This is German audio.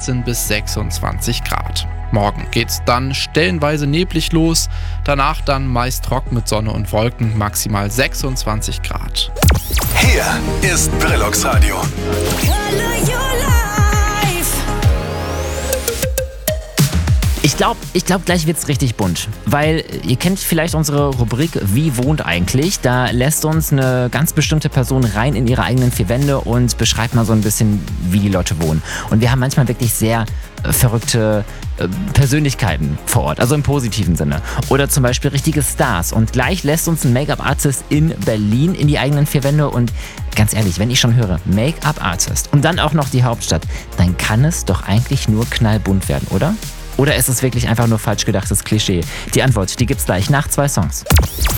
13 bis 26 Grad. Morgen geht's dann stellenweise neblig los, danach dann meist trocken mit Sonne und Wolken, maximal 26 Grad. Hier ist Brillux Radio. Ich glaub, gleich wird's richtig bunt. Weil ihr kennt vielleicht unsere Rubrik Wie wohnt eigentlich? Da lässt uns eine ganz bestimmte Person rein in ihre eigenen vier Wände und beschreibt mal so ein bisschen, wie die Leute wohnen. Und wir haben manchmal wirklich sehr verrückte Persönlichkeiten vor Ort, also im positiven Sinne. Oder zum Beispiel richtige Stars. Und gleich lässt uns ein Make-up-Artist in Berlin in die eigenen vier Wände. Und ganz ehrlich, wenn ich schon höre, Make-up-Artist und dann auch noch die Hauptstadt, dann kann es doch eigentlich nur knallbunt werden, oder? Oder ist es wirklich einfach nur falsch gedachtes Klischee? Die Antwort, die gibt's gleich nach 2 Songs.